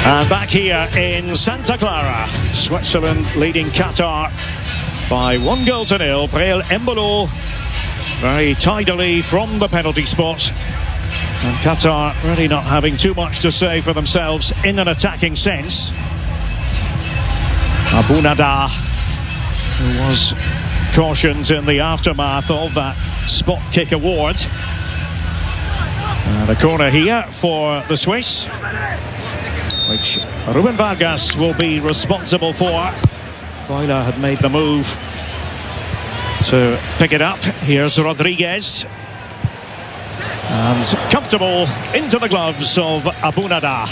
And back here in Santa Clara, Switzerland leading Qatar by 1-0. Breel Embolo very tidily from the penalty spot. And Qatar really not having too much to say for themselves in an attacking sense. Abounadah, who was cautioned in the aftermath of that spot kick award. And a corner here for the Swiss, which Ruben Vargas will be responsible for. Freuler had made the move to pick it up. Here's Rodriguez. And comfortable into the gloves of Abounadah.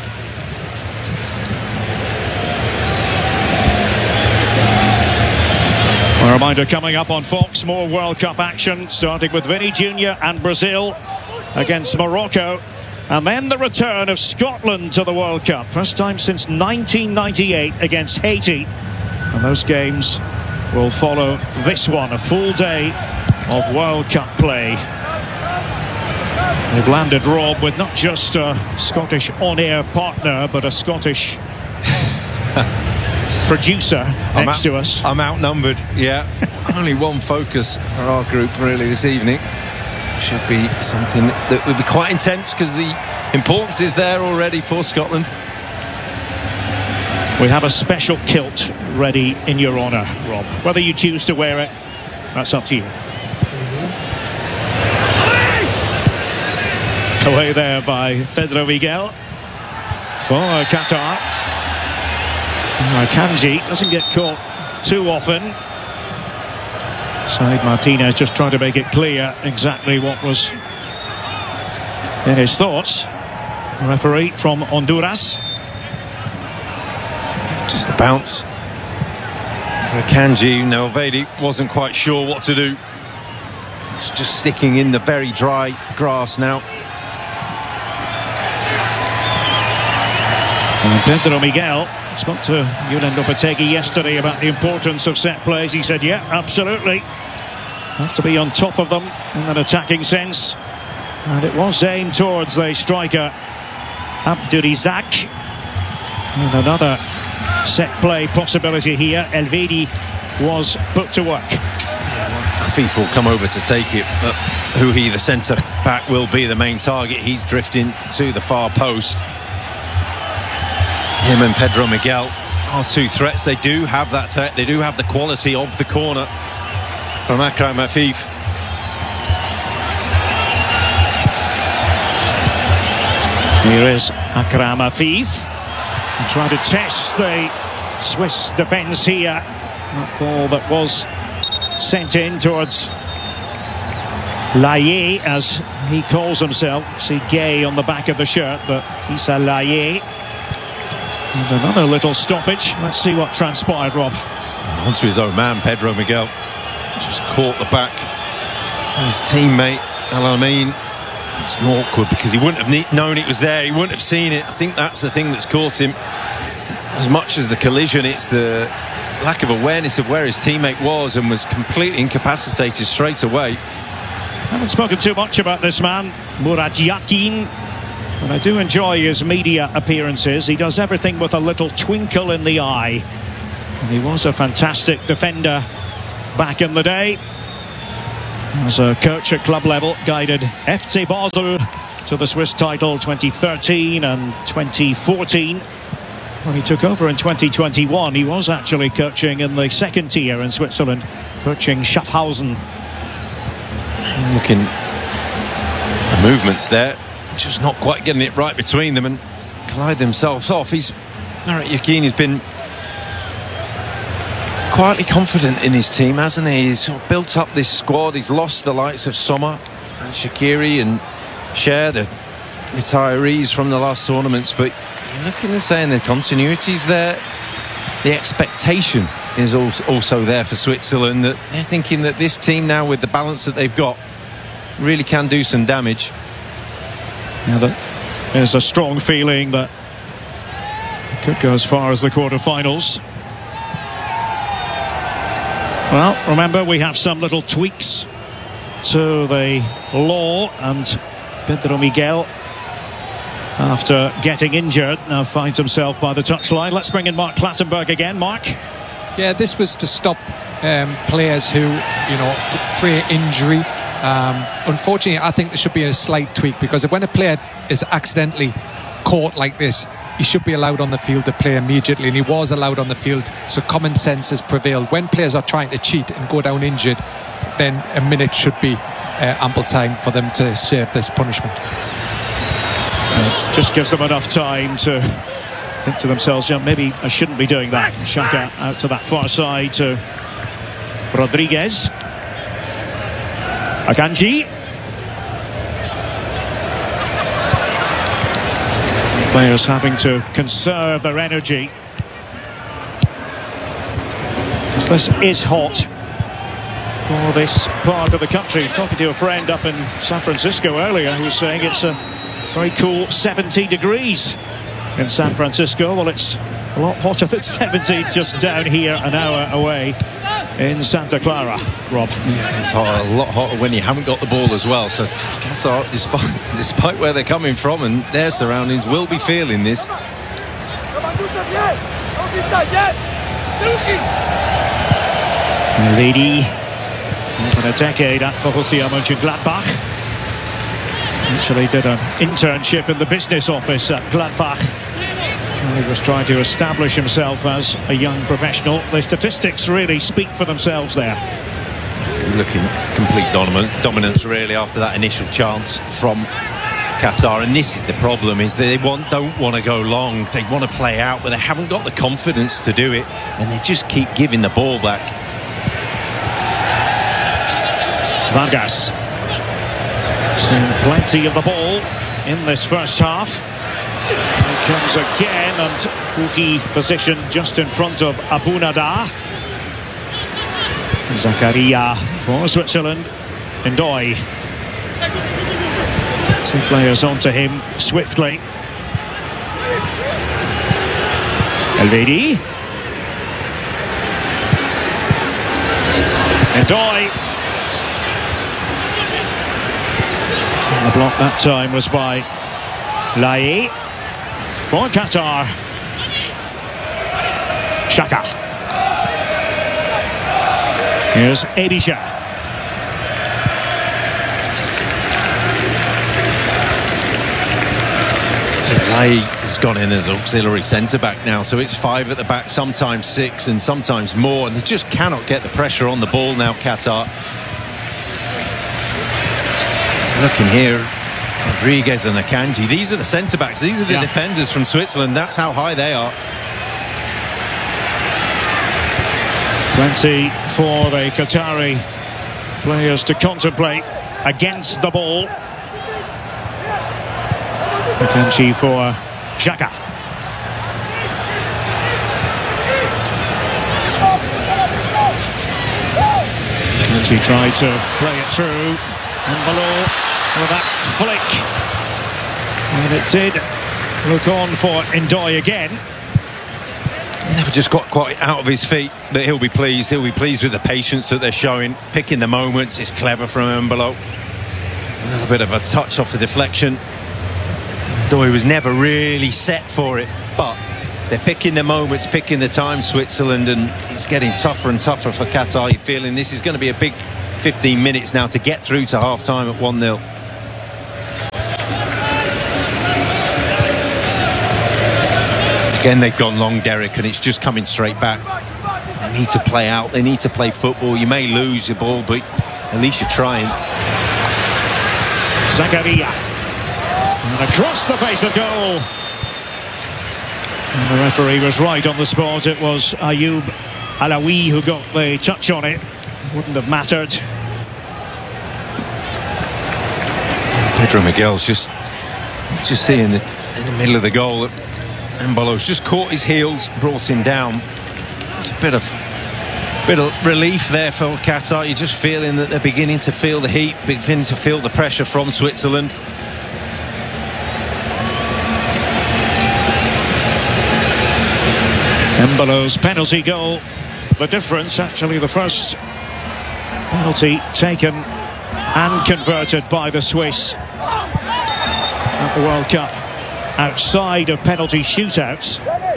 A reminder coming up on Fox, more World Cup action, starting with Vinny Jr. and Brazil against Morocco. And then the return of Scotland to the World Cup. First time since 1998 against Haiti. And those games will follow this one, a full day of World Cup play. They've landed, Rob, with not just a Scottish on-air partner, but a Scottish producer next to us. I'm outnumbered, yeah. Only one focus for our group, really, this evening. Should be something that would be quite intense because the importance is there already for Scotland. We have a special kilt ready in your honour, Rob. Whether you choose to wear it, that's up to you. Away there by Pedro Miguel for Qatar. Kanji doesn't get caught too often. Said Martinez just trying to make it clear exactly what was in his thoughts. The referee from Honduras. Just the bounce for Kanji. Nelvedi wasn't quite sure what to do. It's just sticking in the very dry grass now. And Pedro Miguel spoke to Julen Lopetegui yesterday about the importance of set plays. He said, yeah, absolutely. Have to be on top of them in an attacking sense. And it was aimed towards the striker, Abdurizak. And another set play possibility here. Elvedi was put to work. Afif will come over to take it, but Huhi, the centre back, will be the main target. He's drifting to the far post. Him and Pedro Miguel are two threats. They do have that threat. They do have the quality of the corner from Akram Afif. Here is Akram Afif. Trying to test the Swiss defence here. That ball that was sent in towards Laye, as he calls himself. See Gay on the back of the shirt, but Issa Laye. And another little stoppage. Let's see what transpired, Rob. Onto his own man, Pedro Miguel. Just caught the back of his teammate, Al-Amin. It's awkward because he wouldn't have known it was there. He wouldn't have seen it. I think that's the thing that's caught him. As much as the collision, it's the lack of awareness of where his teammate was and was completely incapacitated straight away. Haven't spoken too much about this man, Murat Yakin. And I do enjoy his media appearances. He does everything with a little twinkle in the eye. And he was a fantastic defender back in the day. As a coach at club level, guided FC Basel to the Swiss title 2013 and 2014. When he took over in 2021, he was actually coaching in the second tier in Switzerland, coaching Schaffhausen. Looking at the movements there, just not quite getting it right between them, and Clyde themselves off. Murat Yakin has been quietly confident in his team, hasn't he? He's sort of built up this squad. He's lost the likes of Sommer and Shaqiri and Cher, the retirees from the last tournaments, but you're looking and saying the continuity's there. The expectation is also there for Switzerland, that they're thinking that this team now, with the balance that they've got, really can do some damage. Yeah, there's a strong feeling that it could go as far as the quarter-finals. Well, remember, we have some little tweaks to the law, and Pedro Miguel after getting injured. Now finds himself by the touchline. Let's bring in Mark Clattenburg again. Mark? Yeah, this was to stop players who, fear injury. Unfortunately, I think there should be a slight tweak, because when a player is accidentally caught like this, he should be allowed on the field to play immediately, and he was allowed on the field, so common sense has prevailed. When players are trying to cheat and go down injured, then a minute should be ample time for them to serve this punishment. Just gives them enough time to think to themselves, maybe I shouldn't be doing that. Xhaka out to that far side to Rodriguez. Akanji. Players having to conserve their energy. This is hot for this part of the country. I was talking to a friend up in San Francisco earlier who was saying it's a very cool 70 degrees in San Francisco. Well, it's a lot hotter than 70 just down here an hour away in Santa Clara, Rob. Yeah, it's hot, a lot hotter when you haven't got the ball as well. So Qatar, despite where they're coming from and their surroundings, will be feeling this. Lady, more than a decade at Borussia Mönchengladbach. Actually did an internship in the business office at Gladbach. He was trying to establish himself as a young professional. The statistics really speak for themselves there. Looking complete dominance really after that initial chance from Qatar, and this is the problem, is they don't want to go long. They want to play out, but they haven't got the confidence to do it, and they just keep giving the ball back. Vargas seeing plenty of the ball in this first half. He comes again, and Pukki positioned just in front of Abunada. Zakaria for Switzerland. Ndoye. Two players onto him swiftly. Elvedi. Ndoye. And the block that time was by Laye for Qatar. Xhaka. Here's Ebisha. Laye has gone in as auxiliary centre-back now, so it's 5 at the back, sometimes 6 and sometimes more, and they just cannot get the pressure on the ball now, Qatar. Looking here, Rodriguez and Akanji, these are the centre-backs, these are the defenders from Switzerland, that's how high they are. Plenty for the Qatari players to contemplate against the ball. Akanji for Xhaka. Akanji tried to play it through, and below with that flick, and it did look on for Ndoye again. Never just got quite out of his feet, but he'll be pleased with the patience that they're showing, picking the moments. It's clever from Embolo. A little bit of a touch off the deflection, though he was never really set for it, but they're picking the moments, picking the time, Switzerland, and it's getting tougher and tougher for Qatar. You're feeling this is going to be a big 15 minutes now to get through to half-time at 1-0. Again, they've gone long, Derek, and it's just coming straight back. They need to play out, they need to play football. You may lose the ball, but at least you're trying. Zakaria. And across the face of goal. And the referee was right on the spot. It was Ayoub Alaoui who got the touch on it. Wouldn't have mattered. Pedro Miguel's just seeing in the middle of the goal that Embolo's just caught his heels, brought him down. It's a bit of relief there for Qatar. You're just feeling that they're beginning to feel the heat, beginning to feel the pressure from Switzerland. Embolo's penalty goal, the difference, actually the first penalty taken and converted by the Swiss at the World Cup outside of penalty shootouts.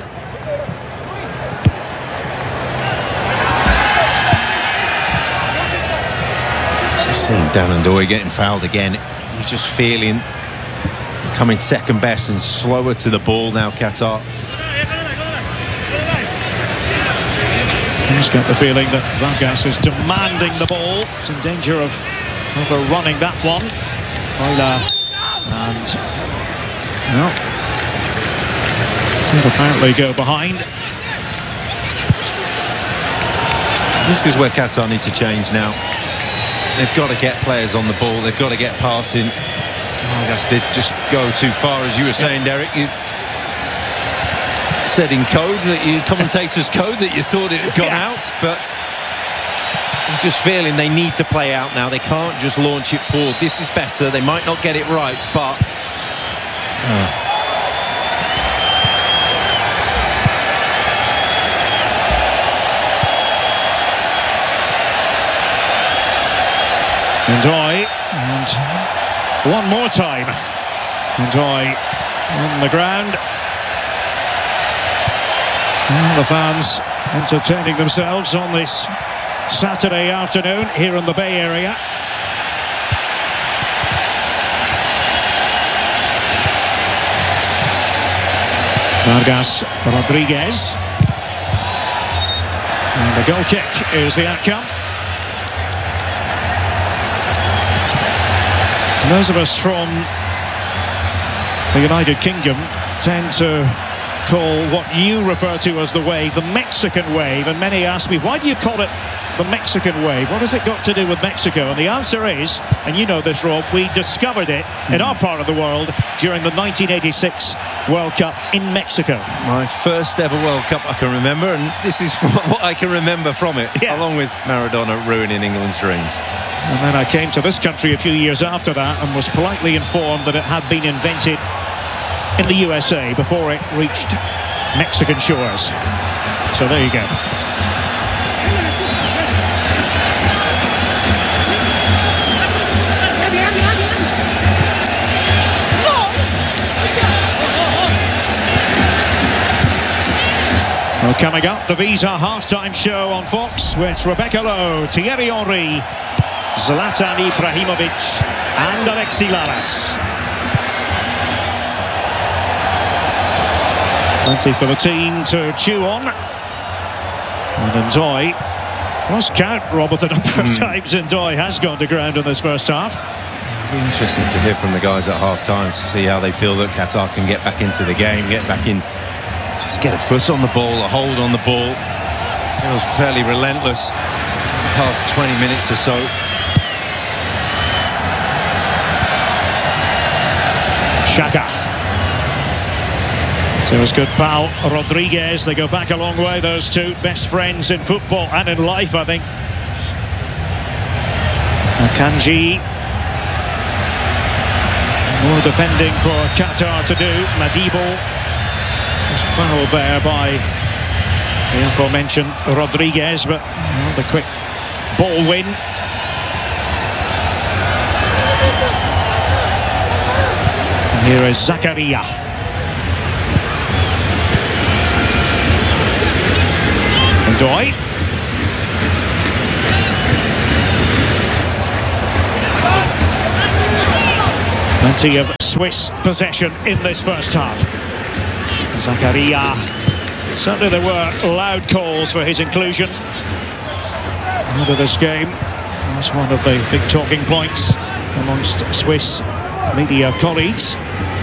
Just seeing Dan Ndoye getting fouled again. He's just feeling coming second best and slower to the ball now, Qatar. I just get the feeling that Vargas is demanding the ball. He's in danger of overrunning that one. Freuler and no, he'll apparently go behind. This is where Qatar need to change now. They've got to get players on the ball. They've got to get passing. Vargas did just go too far, as you were saying, Derek. You said in code that you commentators code that you thought it had gone out, but I'm just feeling they need to play out now. They can't just launch it forward. This is better. They might not get it right, but Ndoye, and one more time. Ndoye on the ground. And the fans entertaining themselves on this Saturday afternoon here in the Bay Area. Vargas, Rodriguez. And the goal kick is the outcome. Those of us from the United Kingdom tend to call what you refer to as the wave, the Mexican wave, and many ask me, why do you call it the Mexican wave? What has it got to do with Mexico? And the answer is, and you know this, Rob, we discovered it in our part of the world during the 1986 World Cup in Mexico. my first ever World Cup I can remember, and this is what I can remember from it, along with Maradona ruining England's dreams. And then I came to this country a few years after that and was politely informed that it had been invented in the USA before it reached Mexican shores. So there you go. Well, coming up, the Visa halftime show on Fox with Rebecca Lowe, Thierry Henry, Zlatan Ibrahimovic and Alexi Lalas. Plenty for the team to chew on. And Ndoye, lost count, Rob, of the number of times Ndoye has gone to ground in this first half. It'll be interesting to hear from the guys at half-time to see how they feel that Qatar can get back into the game, get back in, just get a foot on the ball, a hold on the ball. Feels fairly relentless the past 20 minutes or so. Xhaka. To his good pal Rodriguez. They go back a long way, those two. Best friends in football and in life, I think. Akanji. More defending for Qatar to do. Madibo was fouled there by the aforementioned Rodriguez, but the quick ball win. And here is Zakaria. Ndoye. Plenty of Swiss possession in this first half. Zakaria. Certainly there were loud calls for his inclusion into this game. That's one of the big talking points amongst Swiss media colleagues.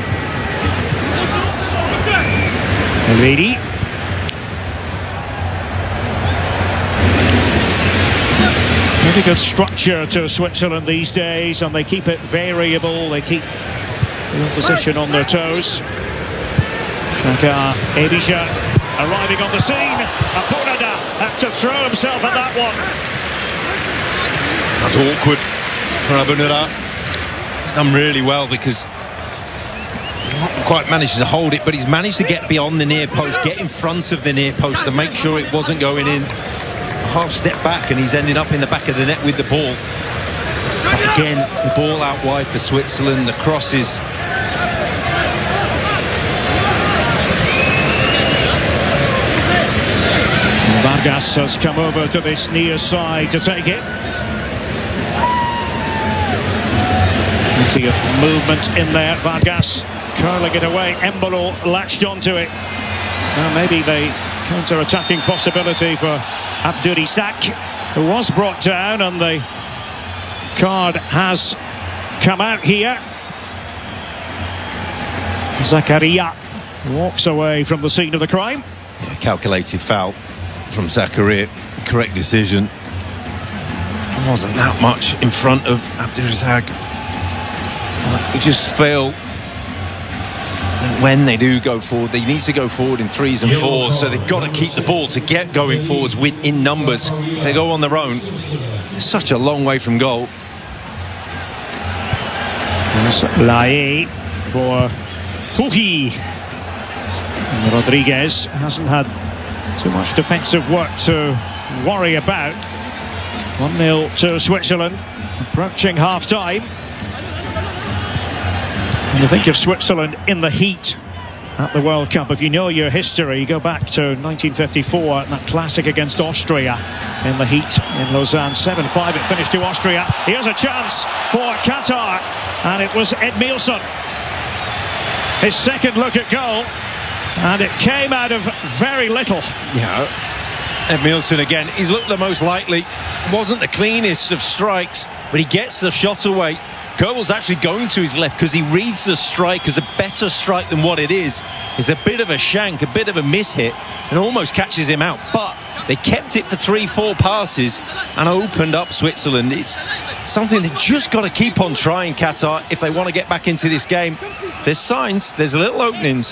Elvedi. Pretty good structure to Switzerland these days, and they keep it variable. They keep the opposition on their toes. Xhaka, Ebisha arriving on the scene. Aponada had to throw himself at that one. That's awkward for Aponada. He's done really well because he's not quite managed to hold it, but he's managed to get beyond the near post, get in front of the near post to make sure it wasn't going in. Half step back and he's ended up in the back of the net with the ball. But again, the ball out wide for Switzerland. The crosses Vargas has come over to this near side to take it. Plenty of movement in there. Vargas curling it away. Embolo latched onto it. Now maybe the counter-attacking possibility for Abdurisak, who was brought down, and the card has come out here. Zakaria walks away from the scene of the crime. Yeah, calculated foul from Zakaria. Correct decision. There wasn't that much in front of Abdurisak. You just feel that when they do go forward, they need to go forward in 3s and 4s, so they've got to keep the ball to get going forwards in numbers. If they go on their own, it's such a long way from goal. Lae for Huhi. Rodriguez hasn't had too much defensive work to worry about. 1-0 to Switzerland, approaching half-time. And you think of Switzerland in the heat at the World Cup. If you know your history, you go back to 1954, that classic against Austria in the heat in Lausanne. 7-5 it finished to Austria. Here's a chance for Qatar, and it was Edmilson. His second look at goal, and it came out of very little. Yeah, Edmilson again, he's looked the most likely. Wasn't the cleanest of strikes, but he gets the shot away. Goebbels actually going to his left because he reads the strike as a better strike than what it is. It's a bit of a shank, a bit of a mishit, and almost catches him out. But they kept it for 3-4 passes and opened up Switzerland. It's something they've just got to keep on trying, Qatar, if they want to get back into this game. There's signs, there's little openings.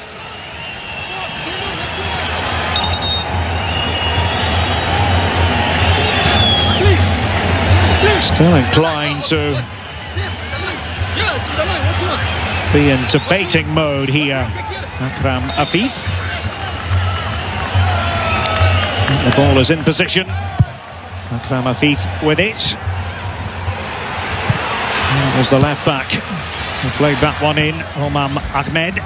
Still inclined to be in debating mode here, Akram Afif. And the ball is in position. Akram Afif with it. And there's the left back who played that one in, Omam Ahmed.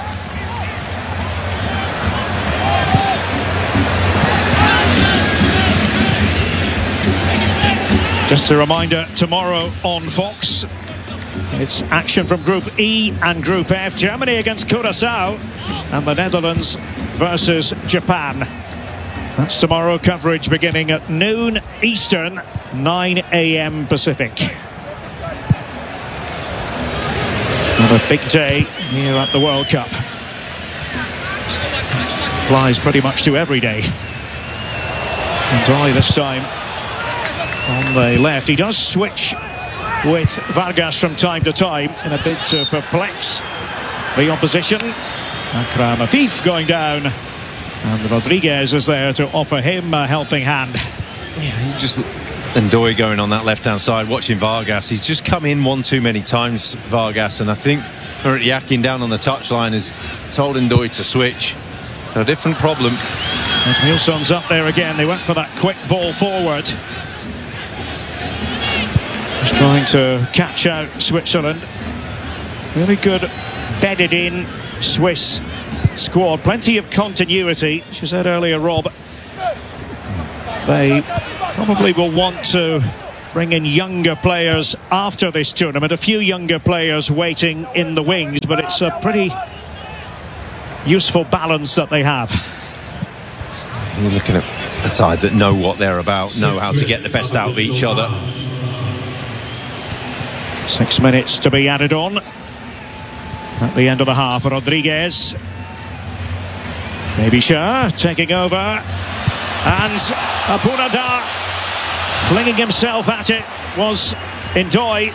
Just a reminder, tomorrow on Fox, it's action from Group E and Group F. Germany against Curaçao and the Netherlands versus Japan. That's tomorrow, coverage beginning at noon Eastern, 9 AM Pacific. Another big day here at the World Cup. Applies pretty much to every day. And Doy this time on the left. He does switch with Vargas from time to time in a bid to perplex the opposition. Akram Afif going down, and Rodriguez is there to offer him a helping hand. Yeah, and Doy going on that left-hand side, watching Vargas. He's just come in one too many times, Vargas, and I think Yakin down on the touchline has told Ndoye to switch. So a different problem. Nilsson's up there again. They went for that quick ball forward. Just trying to catch out Switzerland. Really good bedded in Swiss squad. Plenty of continuity. As you said earlier, Rob, they probably will want to bring in younger players after this tournament. A few younger players waiting in the wings, but it's a pretty useful balance that they have. You're looking at a side that know what they're about, know how to get the best out of each other. 6 minutes to be added on at the end of the half. Rodriguez, maybe Shah taking over, and Abunada flinging himself at it was Ndoye,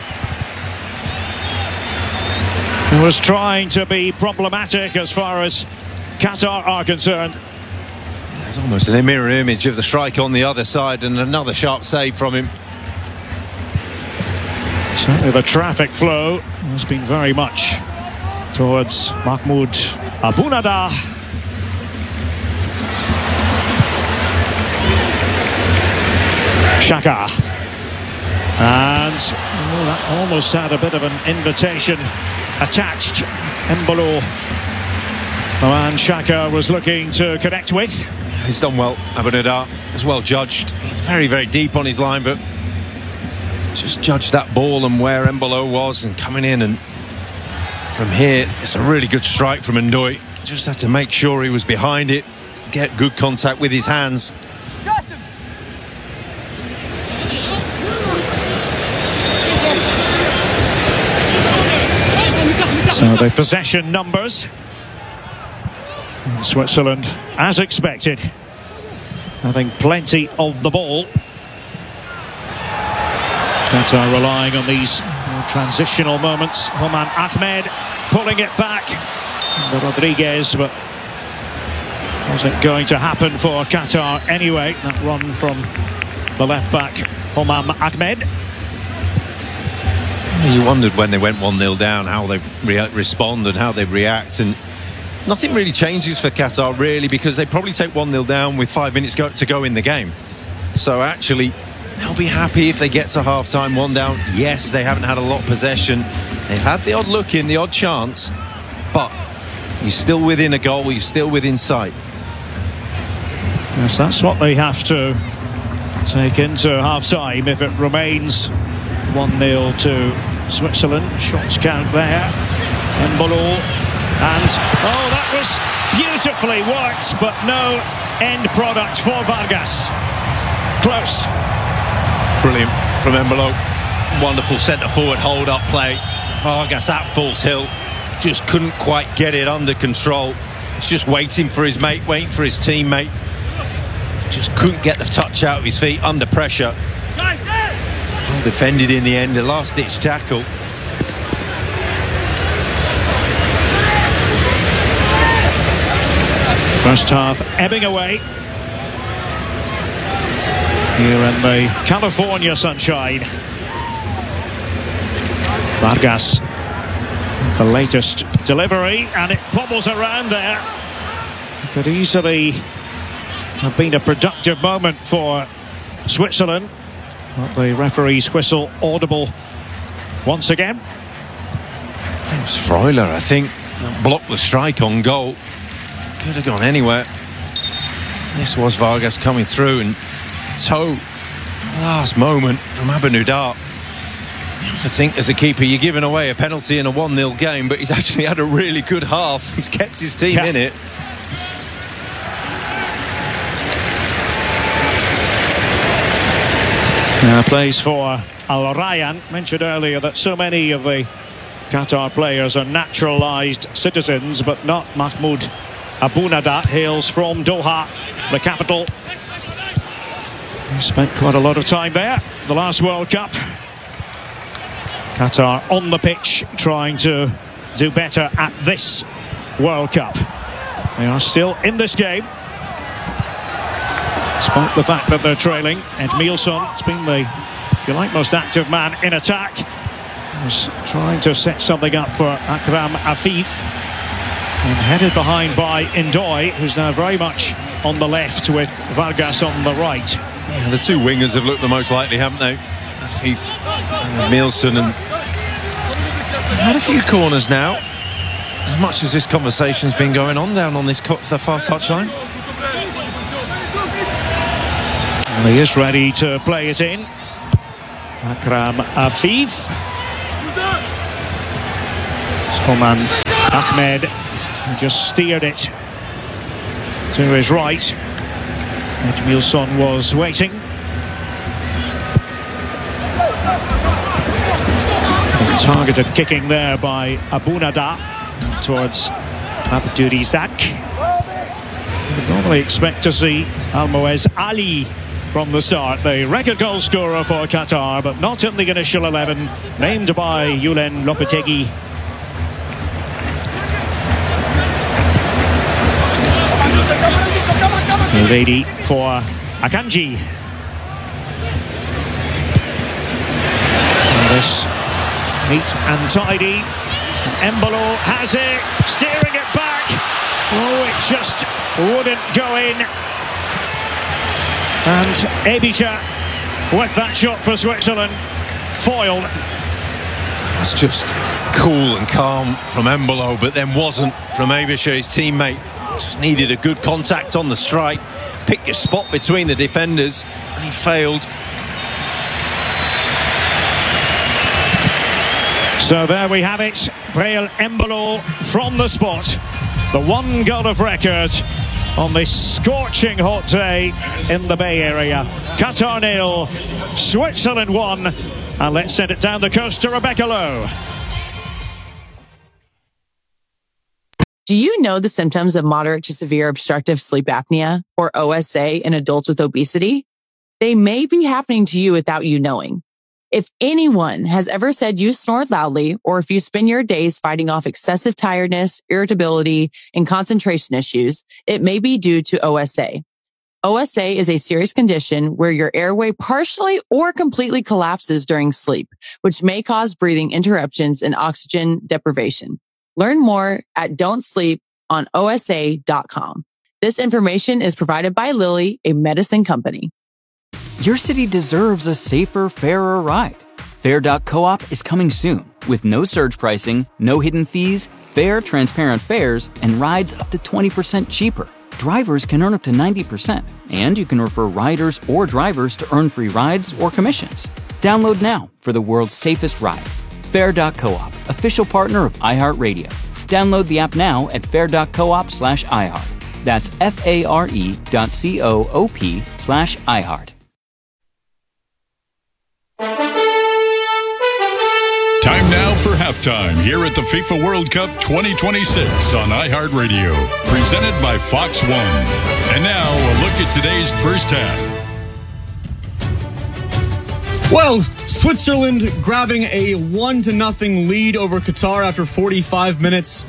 who was trying to be problematic as far as Qatar are concerned. It's almost an mirror image of the strike on the other side, and another sharp save from him. Certainly the traffic flow has been very much towards Mahmoud Abunada. Xhaka. And that almost had a bit of an invitation attached. Embolo, and Xhaka was looking to connect with. He's done well. Abounaddar is well judged. He's very, very deep on his line, but just judged that ball and where Embolo was and coming in, and from here it's a really good strike from Ndoye. Just had to make sure he was behind it, get good contact with his hands. So the possession numbers in Switzerland, as expected, having plenty of the ball. Qatar relying on these transitional moments. Homan Ahmed pulling it back. Rodriguez, but wasn't going to happen for Qatar anyway. That run from the left back, Homan Ahmed. You wondered when they went 1-0 down how they respond and how they react, and nothing really changes for Qatar really, because they probably take 1-0 down with 5 minutes to go in the game. So actually they'll be happy if they get to half-time 1 down. Yes, they haven't had a lot of possession, they've had the odd look in, the odd chance, but you're still within a goal, you're still within sight. Yes, that's what they have to take into half-time if it remains 1-0 to Switzerland. Shots count there. Embolo, and that was beautifully worked, but no end product for Vargas. Close. Brilliant from Embolo. Wonderful centre-forward hold-up play. Vargas at full tilt, just couldn't quite get it under control. He's just waiting for his mate, waiting for his teammate. Just couldn't get the touch out of his feet under pressure. Well defended in the end, a last-ditch tackle. First half ebbing away here in the California sunshine. Vargas, the latest delivery, and it bobbles around there. It could easily have been a productive moment for Switzerland, but the referee's whistle audible once again. It was Freuler, I think, that blocked the strike on goal. Could have gone anywhere. This was Vargas coming through, and toe, last moment from Abounaddar. You have to think as a keeper you're giving away a penalty in a 1-0 game, but he's actually had a really good half. He's kept his team in it. Plays for Al Rayyan. Mentioned earlier that so many of the Qatar players are naturalised citizens, but not Mahmoud Abounaddar. Hails from Doha, the capital. He spent quite a lot of time there the last World Cup. Qatar on the pitch trying to do better at this World Cup. They are still in this game, despite the fact that they're trailing. Edmilson has been the, if you like, most active man in attack. Was trying to set something up for Akram Afif, and headed behind by Ndoye, who's now very much on the left with Vargas on the right. Yeah, the two wingers have looked the most likely, haven't they? Afif and Edmilson, and they've had a few corners now, as much as this conversation's been going on down on this the far touchline. And he is ready to play it in. Akram Afif. Homan Ahmed, who just steered it to his right. Edmilson was waiting. Targeted kicking there by Abounaddar towards Abdurizak. You would normally expect to see Almoez Ali from the start, the record goal scorer for Qatar, but not in the initial 11, named by Julen Lopetegui. Ready for Akanji. And this neat and tidy. Embolo has it, steering it back. Oh, it just wouldn't go in. And Ebisha with that shot for Switzerland, foiled. That's just cool and calm from Embolo, but then wasn't from Ebisha, his teammate. Just needed a good contact on the strike. Pick your spot between the defenders, and he failed. So there we have it. Breel Embolo from the spot. The one goal of record on this scorching hot day in the Bay Area. Qatar 0, Switzerland 1. And let's send it down the coast to Rebecca Lowe. Do you know the symptoms of moderate to severe obstructive sleep apnea, or OSA, in adults with obesity? They may be happening to you without you knowing. If anyone has ever said you snore loudly, or if you spend your days fighting off excessive tiredness, irritability, and concentration issues, it may be due to OSA. OSA is a serious condition where your airway partially or completely collapses during sleep, which may cause breathing interruptions and oxygen deprivation. Learn more at don'tsleeponosa.com. This information is provided by Lilly, a medicine company. Your city deserves a safer, fairer ride. Fair.coop is coming soon with no surge pricing, no hidden fees, fair, transparent fares, and rides up to 20% cheaper. Drivers can earn up to 90%, and you can refer riders or drivers to earn free rides or commissions. Download now for the world's safest ride. Fair.coop, official partner of iHeartRadio. Download the app now at fair.coop/iHeart. That's FARE.coop/iHeart. Time now for halftime here at the FIFA World Cup 2026 on iHeartRadio, presented by Fox One. And now a look at today's first half. Well, Switzerland grabbing a 1-0 lead over Qatar after 45 minutes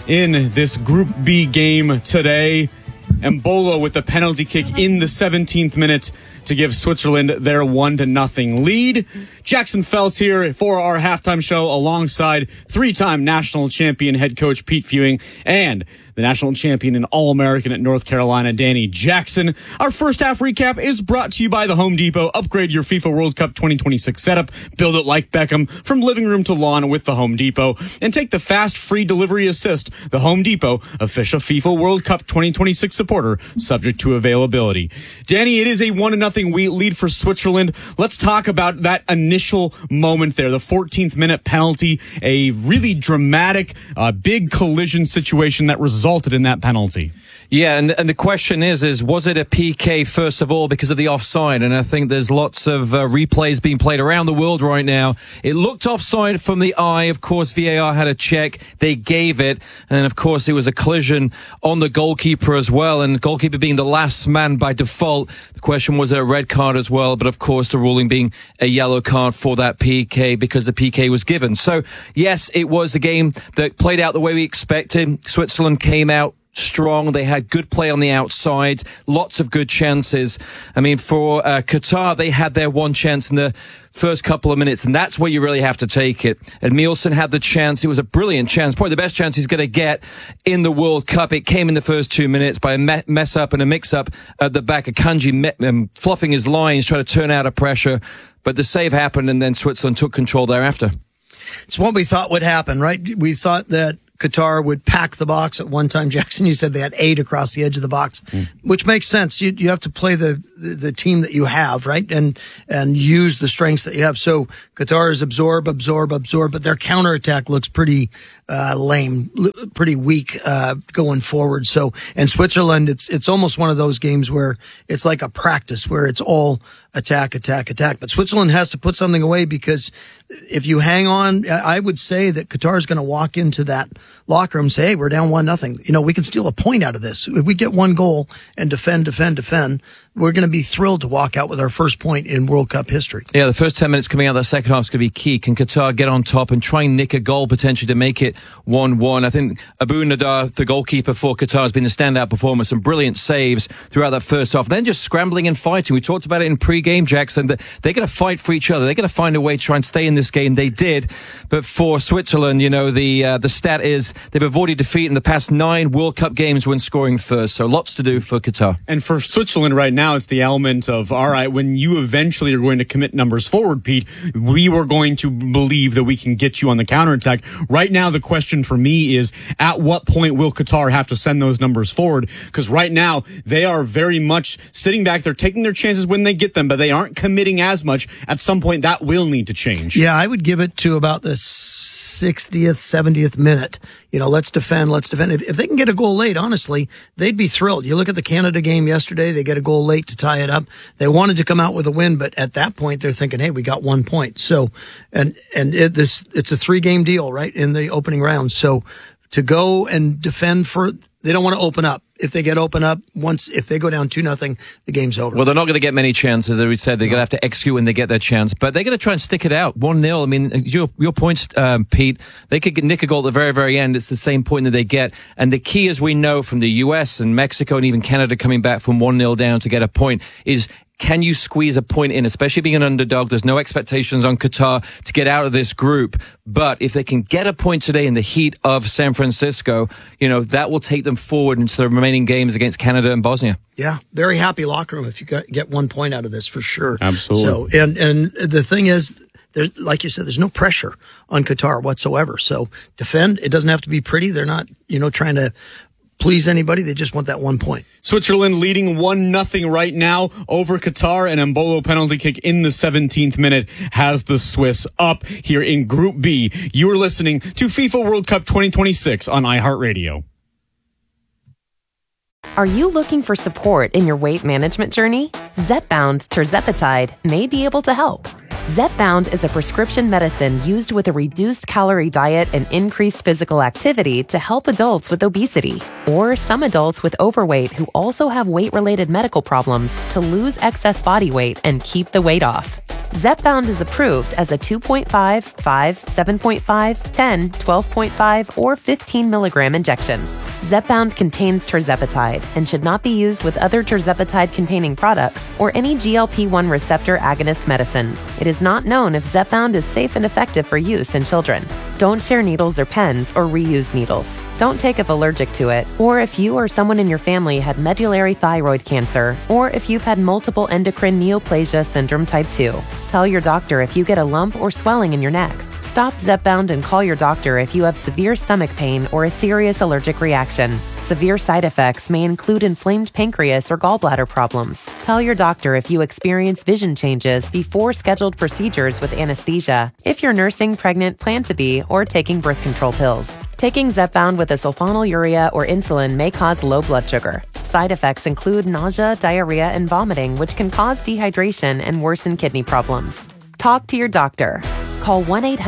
in this Group B game today. Embolo with the penalty kick in the 17th minute to give Switzerland their 1-0 lead. Jackson Feltz here for our halftime show alongside three-time national champion head coach Pete Fewing and the national champion and All-American at North Carolina, Danny Jackson. Our first half recap is brought to you by the Home Depot. Upgrade your FIFA World Cup 2026 setup. Build it like Beckham from living room to lawn with the Home Depot. And take the fast free delivery assist. The Home Depot, official FIFA World Cup 2026 supporter, subject to availability. Danny, it is a 1-0 lead for Switzerland. Let's talk about that initial moment there. The 14th minute penalty, a really dramatic, big collision situation that resulted in that penalty. Yeah, and the question is was it a PK first of all because of the offside? And I think there's lots of replays being played around the world right now. It looked offside from the eye. Of course, VAR had a check. They gave it. And of course, it was a collision on the goalkeeper as well. And the goalkeeper being the last man by default. The question was it a red card as well? But of course, the ruling being a yellow card for that PK because the PK was given. So yes, it was a game that played out the way we expected. Switzerland came out strong. They had good play on the outside, lots of good chances. I mean, for Qatar, they had their one chance in the first couple of minutes, and that's where you really have to take it. And Nielsen had the chance. It was a brilliant chance, probably the best chance he's going to get in the World Cup. It came in the first 2 minutes by a mess up and a mix up at the back. Akanji fluffing his lines, trying to turn out of pressure. But the save happened, and then Switzerland took control thereafter. It's what we thought would happen, right? We thought that Qatar would pack the box at one time. Jackson, you said they had 8 across the edge of the box, which makes sense. You have to play the team that you have, right? And use the strengths that you have. So Qatar is absorb, but their counterattack looks pretty lame, pretty weak going forward. So, and Switzerland, it's almost one of those games where it's like a practice where it's all attack. But Switzerland has to put something away, because if you hang on, I would say that Qatar is going to walk into that locker room and say, hey, we're down 1-0. You know, we can steal a point out of this. If we get one goal and defend, we're going to be thrilled to walk out with our first point in World Cup history. Yeah, the first 10 minutes coming out of the second half is going to be key. Can Qatar get on top and try and nick a goal potentially to make it 1-1? I think Abu Nadar, the goalkeeper for Qatar, has been the standout performer. Some brilliant saves throughout that first half. Then just scrambling and fighting. We talked about it in pre-game, Jackson, that they're going to fight for each other. They're going to find a way to try and stay in this game. They did. But for Switzerland, you know, the stat is is they've avoided defeat in the past 9 World Cup games when scoring first. So lots to do for Qatar. And for Switzerland right now, it's the element of, all right, when you eventually are going to commit numbers forward, Pete, we were going to believe that we can get you on the counterattack. Right now, the question for me is, at what point will Qatar have to send those numbers forward? Because right now, they are very much sitting back. They're taking their chances when they get them, but they aren't committing as much. At some point, that will need to change. Yeah, I would give it to about the 60th, 70th minute. Let's defend. If they can get a goal late, honestly, they'd be thrilled. You look at the Canada game yesterday, they get a goal late to tie it up. They wanted to come out with a win, but at that point, they're thinking, hey, we got 1 point. So, it's a 3-game deal, right, in the opening round. So to go and defend they don't want to open up. If they get open up, if they go down 2-0, the game's over. Well, they're not going to get many chances, as we said. They're going to have to execute when they get their chance. But they're going to try and stick it out. 1-0. I mean, your points, Pete, they could nick a goal at the very, very end. It's the same point that they get. And the key, as we know from the US and Mexico and even Canada coming back from 1-0 down to get a point, is can you squeeze a point in, especially being an underdog? There's no expectations on Qatar to get out of this group. But if they can get a point today in the heat of San Francisco, that will take them forward into the remaining games against Canada and Bosnia. Yeah, very happy locker room if you get 1 point out of this, for sure. Absolutely. So, and the thing is, like you said, there's no pressure on Qatar whatsoever. So defend. It doesn't have to be pretty. They're not, trying to please anybody. They just want that 1 point. Switzerland leading 1-0 right now over Qatar. An Embolo penalty kick in the 17th minute has the Swiss up here in Group B. You are listening to FIFA World Cup 2026 on iHeartRadio. Are you looking for support in your weight management journey? Zepbound tirzepatide may be able to help. Zepbound is a prescription medicine used with a reduced calorie diet and increased physical activity to help adults with obesity or some adults with overweight who also have weight-related medical problems to lose excess body weight and keep the weight off. Zepbound is approved as a 2.5, 5, 7.5, 10, 12.5, or 15 milligram injection. Zepbound contains tirzepatide and should not be used with other tirzepatide-containing products or any GLP-1 receptor agonist medicines. It is not known if Zepbound is safe and effective for use in children. Don't share needles or pens or reuse needles. Don't take if allergic to it, or if you or someone in your family had medullary thyroid cancer, or if you've had multiple endocrine neoplasia syndrome type 2. Tell your doctor if you get a lump or swelling in your neck. Stop Zepbound and call your doctor if you have severe stomach pain or a serious allergic reaction. Severe side effects may include inflamed pancreas or gallbladder problems. Tell your doctor if you experience vision changes before scheduled procedures with anesthesia, if you're nursing, pregnant, plan to be, or taking birth control pills. Taking Zepbound with a sulfonylurea or insulin may cause low blood sugar. Side effects include nausea, diarrhea, and vomiting, which can cause dehydration and worsen kidney problems. Talk to your doctor. Call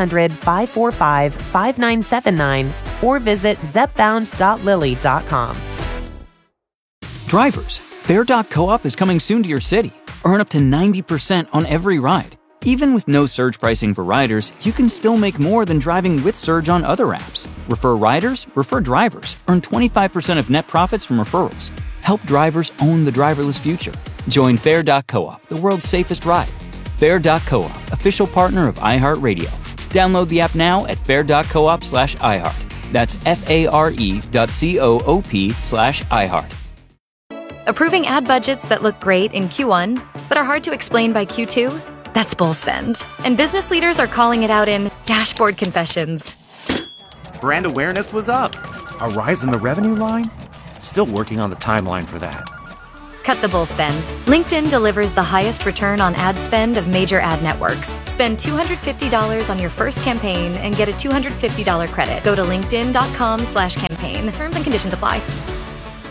1-800-545-5979 or visit zepbound.lilly.com. Drivers, Fair.coop is coming soon to your city. Earn up to 90% on every ride. Even with no surge pricing for riders, you can still make more than driving with surge on other apps. Refer riders, refer drivers. Earn 25% of net profits from referrals. Help drivers own the driverless future. Join Fair.coop, the world's safest ride. Fair.coop, official partner of iHeartRadio. Download the app now at fair.coop/iHeart. That's FARE.coop/iHeart. Approving ad budgets that look great in Q1, but are hard to explain by Q2? That's bull spend. And business leaders are calling it out in dashboard confessions. Brand awareness was up. A rise in the revenue line? Still working on the timeline for that. Cut the bull spend. LinkedIn delivers the highest return on ad spend of major ad networks. Spend $250 on your first campaign and get a $250 credit. Go to linkedin.com/campaign. Terms and conditions apply.